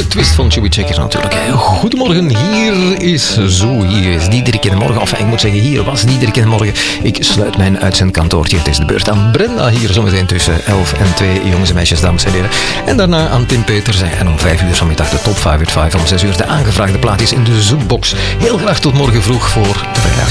de twist van Chubby Checker natuurlijk. Goedemorgen, hier is Diederik in de morgen. Of ik moet zeggen, hier was Diederik in de morgen. Ik sluit mijn uitzendkantoortje. Het is de beurt aan Brenda hier zometeen tussen 11 en 2. Jongens en meisjes, dames en heren. En daarna aan Tim Peters. En om 5 uur vanmiddag de top 5 at 5. Om 6 uur de aangevraagde plaatjes in de Zoekbox. Heel graag tot morgen vroeg voor de vrijdag.